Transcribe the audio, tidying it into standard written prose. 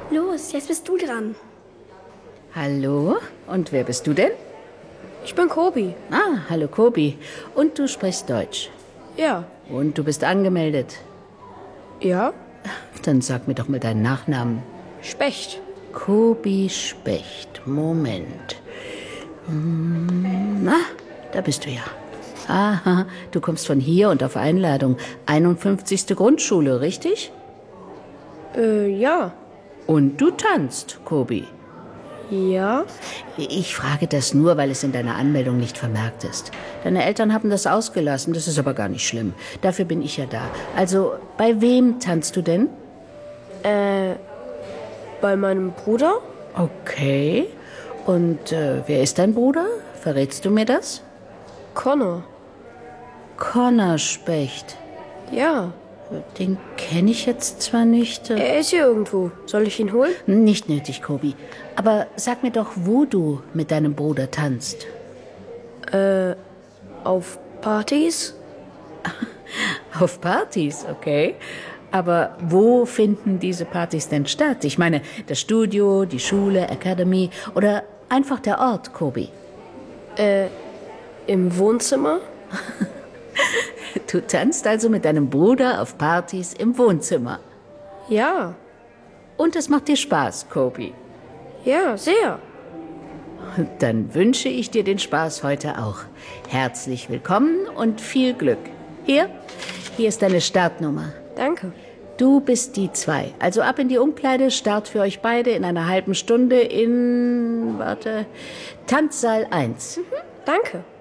Los, jetzt bist du dran. Hallo? Und wer bist du denn? Ich bin Kobi. Ah, hallo Kobi. Und du sprichst Deutsch. Ja. Und du bist angemeldet. Ja? Dann sag mir doch mal deinen Nachnamen. Specht. Kobi Specht. Moment. Na, da bist du ja. Aha, du kommst von hier und auf Einladung. 51. Grundschule, richtig? Ja. Und du tanzt, Kobi. Ja? Ich frage das nur, weil es in deiner Anmeldung nicht vermerkt ist. Deine Eltern haben das ausgelassen, das ist aber gar nicht schlimm. Dafür bin ich ja da. Also, bei wem tanzt du denn? Bei meinem Bruder? Okay. Und wer ist dein Bruder? Verrätst du mir das? Connor. Connor Specht. Ja. Den kenne ich jetzt zwar nicht. Er ist hier irgendwo. Soll ich ihn holen? Nicht nötig, Kobi. Aber sag mir doch, wo du mit deinem Bruder tanzt. Auf Partys? Auf Partys, okay. Aber wo finden diese Partys denn statt? Ich meine, das Studio, die Schule, Academy oder einfach der Ort, Kobi? Im Wohnzimmer? Du tanzt also mit deinem Bruder auf Partys im Wohnzimmer. Ja. Und es macht dir Spaß, Kobi. Ja, sehr. Dann wünsche ich dir den Spaß heute auch. Herzlich willkommen und viel Glück. Hier ist deine Startnummer. Danke. Du bist die 2. Also ab in die Umkleide, Start für euch beide in einer halben Stunde in, Tanzsaal 1. Danke.